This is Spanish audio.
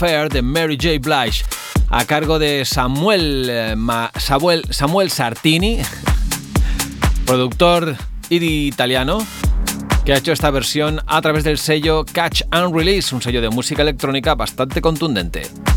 Pair de Mary J. Blige, a cargo de Samuel Sartini, productor italiano, que ha hecho esta versión a través del sello Catch and Release, un sello de música electrónica bastante contundente.